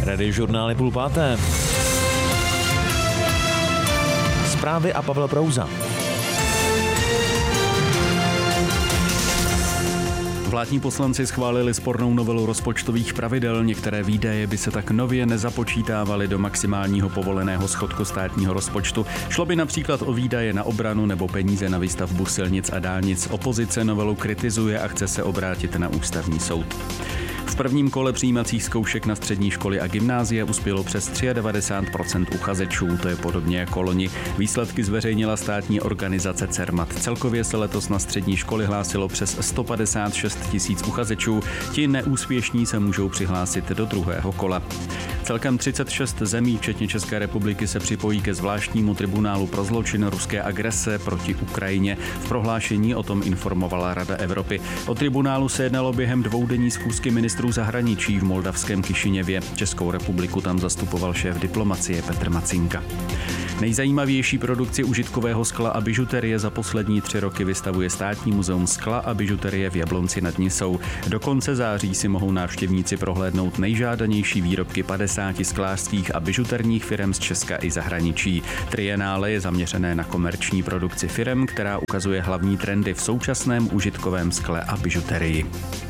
Radiožurnál je 4:30. Zprávy a Pavel Prouza. Vládní poslanci schválili spornou novelu rozpočtových pravidel. Některé výdaje by se tak nově nezapočítávaly do maximálního povoleného schodku státního rozpočtu. Šlo by například o výdaje na obranu nebo peníze na výstavbu silnic a dálnic. Opozice novelu kritizuje a chce se obrátit na ústavní soud. V prvním kole přijímacích zkoušek na střední školy a gymnázia uspělo přes 93% uchazečů, to je podobně jako loni. Výsledky zveřejnila státní organizace Cermat. Celkově se letos na střední školy hlásilo přes 156 000 uchazečů. Ti neúspěšní se můžou přihlásit do druhého kola. Celkem 36 zemí, včetně České republiky, se připojí ke zvláštnímu tribunálu pro zločin ruské agrese proti Ukrajině. V prohlášení o tom informovala Rada Evropy. O tribunálu se jednalo během dvoudenní schůzky ministrů zahraničí v moldavském Kišiněvě. Českou republiku tam zastupoval šéf diplomacie Petr Macinka. Nejzajímavější produkci užitkového skla a bižuterie za poslední 3 roky vystavuje Státní muzeum skla a bižuterie v Jablonci nad Nisou. Do konce září si mohou návštěvníci prohlédnout nejžádanější výrobky 50 sklářských a bižuterních firem z Česka i zahraničí. Trienále je zaměřené na komerční produkci firem, která ukazuje hlavní trendy v současném užitkovém skle a bižuterii.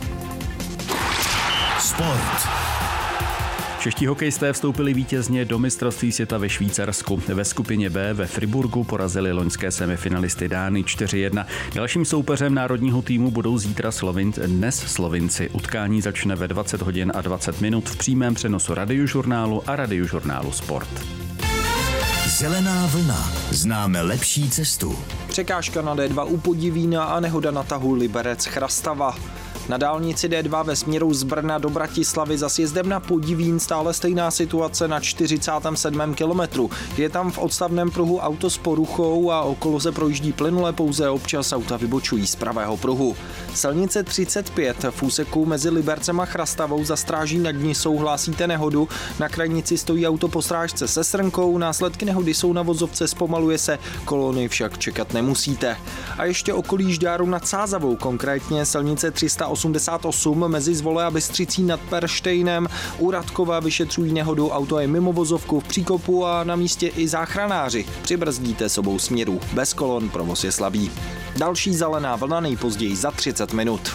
Sport. Čeští hokejisté vstoupili vítězně do mistrovství světa ve Švýcarsku. Ve skupině B ve Friburgu porazili loňské semifinalisty Dány 4-1. Dalším soupeřem národního týmu budou zítra dnes Slovinci. Utkání začne ve 20 hodin a 20 minut v přímém přenosu Radiožurnálu a Radiožurnálu Sport. Zelená vlna. Známe lepší cestu. Překážka na D2 u Podivína a nehoda na tahu Liberec-Chrastava. Na dálnici D2 ve směru z Brna do Bratislavy za sjezdem na Podivín stále stejná situace na 47. kilometru. Je tam v odstavném pruhu auto s poruchou a okolo se projíždí plynule, pouze občas auta vybočují z pravého pruhu. Silnice 35 v úseku mezi Libercem a Chrastavou za Stráží nad Nisou hlásíte nehodu. Na krajnici stojí auto po strážce se srnkou, následky nehody jsou na vozovce, zpomaluje se, kolony však čekat nemusíte. A ještě okolí Žďáru nad Sázavou, konkrétně silnice 388 mezi Zvole a Bystřicí nad Perštejnem. U Radkova vyšetřují nehodu, auto je mimo vozovku v příkopu a na místě i záchranáři. Přibrzdíte s obou směrů. Bez kolon provoz je slabý. Další zelená vlna nejpozději za 30 minut.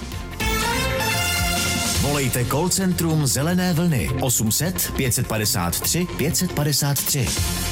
Volejte call centrum Zelené vlny 800 553 553.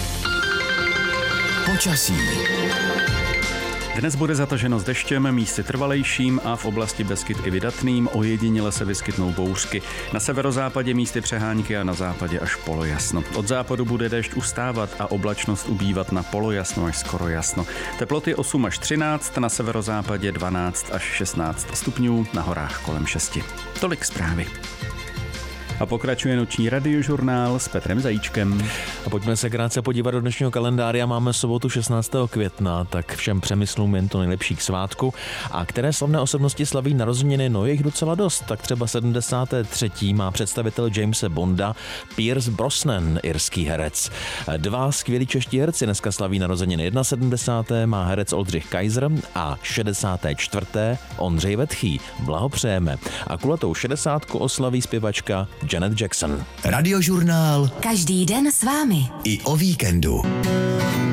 Počasí. Dnes bude zataženo s deštěm, místy trvalejším a v oblasti Beskyt i vydatným. Ojediněle se vyskytnou bouřky. Na severozápadě místy přehánky a na západě až polojasno. Od západu bude déšť ustávat a oblačnost ubývat na polojasno až skoro jasno. Teploty 8 až 13, na severozápadě 12 až 16 stupňů, na horách kolem 6. Tolik zprávy. A pokračuje noční Radiožurnál s Petrem Zajíčkem. A pojďme se krátce podívat do dnešního kalendáře. Máme sobotu 16. května, tak všem přemyslům jen to nejlepší k svátku. A které slavné osobnosti slaví narozeniny? No je jich docela dost. Tak třeba 73. má představitel Jamese Bonda Pierce Brosnan, irský herec. 2 skvělí čeští herci dneska slaví narozeniny. 71. má herec Oldřich Kaiser a 64. Ondřej Vetchý. Blahopřejeme. A kulatou 60. oslaví zpěvačka Janet Jackson. Radiožurnál. Každý den s vámi. I o víkendu.